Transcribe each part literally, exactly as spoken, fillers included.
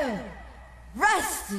Get rested.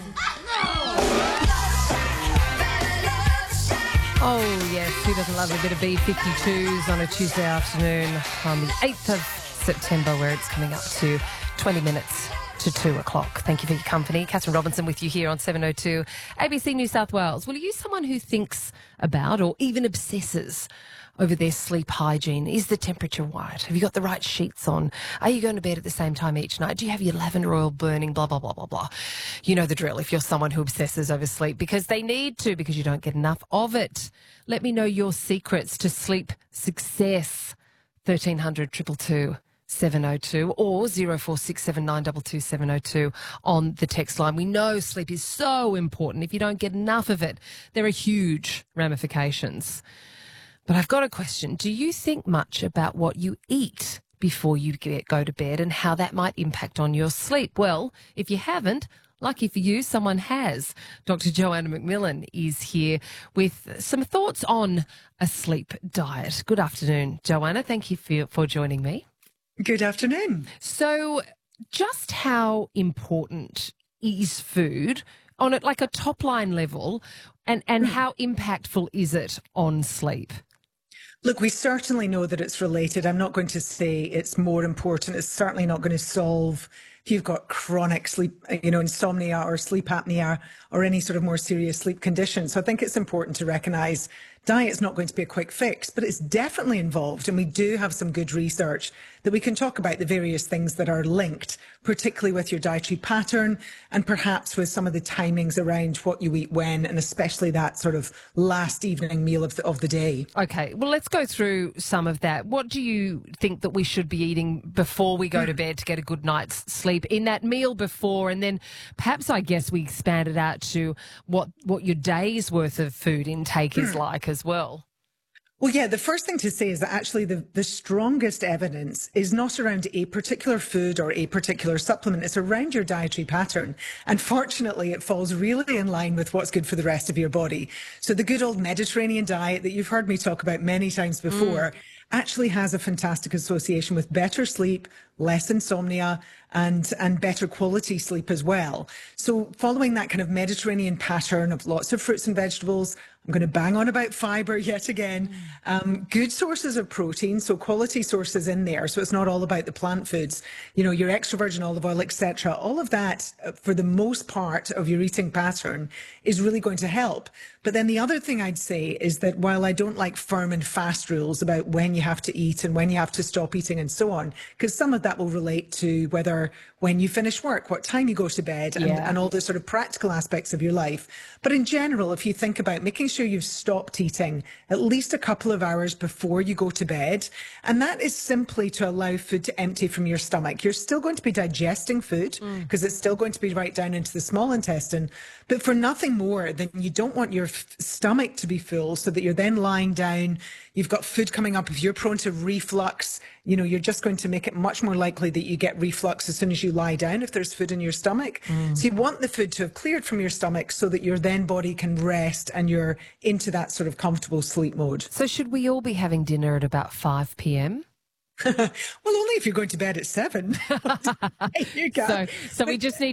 Oh, yes, who doesn't love a bit of B fifty-twos on a Tuesday afternoon on the eighth of September, where it's coming up to twenty minutes to two o'clock. Thank you for your company. Catherine Robinson with you here on seven oh two A B C New South Wales. Well, are you someone who thinks about or even obsesses over their sleep hygiene? Is the temperature right? Have you got the right sheets on? Are you going to bed at the same time each night? Do you have your lavender oil burning? Blah, blah, blah, blah, blah. You know the drill if you're someone who obsesses over sleep, because they need to, because you don't get enough of it. Let me know your secrets to sleep success. thirteen hundred, two two two, seven oh two or zero four six seven nine two two seven oh two on the text line. We know sleep is so important. If you don't get enough of it, there are huge ramifications. But I've got a question. Do you think much about what you eat before you get, go to bed and how that might impact on your sleep? Well, if you haven't, lucky for you, someone has. Doctor Joanna McMillan is here with some thoughts on a sleep diet. Good afternoon, Joanna. Thank you for, for joining me. Good afternoon. So just how important is food on it, like a top line level, and, and how impactful is it on sleep? Look, we certainly know that it's related. I'm not going to say it's more important. It's certainly not going to solve if you've got chronic sleep, you know, insomnia or sleep apnea or any sort of more serious sleep condition. So I think it's important to recognise diet's not going to be a quick fix, but it's definitely involved. And we do have some good research that we can talk about the various things that are linked, particularly with your dietary pattern and perhaps with some of the timings around what you eat when, and especially that sort of last evening meal of the, of the day. Okay, well, let's go through some of that. What do you think that we should be eating before we go to bed to get a good night's sleep in that meal before? And then perhaps, I guess, we expand it out to what, what your day's worth of food intake is like as well. Well, yeah, the first thing to say is that actually the, the strongest evidence is not around a particular food or a particular supplement. It's around your dietary pattern. And fortunately, it falls really in line with what's good for the rest of your body. So the good old Mediterranean diet that you've heard me talk about many times before mm. actually has a fantastic association with better sleep, less insomnia, and and better quality sleep as well. So following that kind of Mediterranean pattern of lots of fruits and vegetables, I'm going to bang on about fibre yet again. Um, good sources of protein, so quality sources in there. So it's not all about the plant foods, you know, your extra virgin olive oil, et cetera. All of that, uh, for the most part of your eating pattern, is really going to help. But then the other thing I'd say is that while I don't like firm and fast rules about when you have to eat and when you have to stop eating and so on, because some of that will relate to whether when you finish work, what time you go to bed, and, yeah. and all the sort of practical aspects of your life. But in general, if you think about making sure you've stopped eating at least a couple of hours before you go to bed, and that is simply to allow food to empty from your stomach. You're still going to be digesting food because mm. it's still going to be right down into the small intestine, but for nothing more than you don't want your f- stomach to be full so that you're then lying down, you've got food coming up. If you're prone to reflux, you know, you're just going to make it much more likely that you get reflux as soon as you lie down if there's food in your stomach. Mm. So you want the food to have cleared from your stomach so that your then body can rest and you're into that sort of comfortable sleep mode. So should we all be having dinner at about five p.m? Well, only if you're going to bed at seven. You can. So, so we just need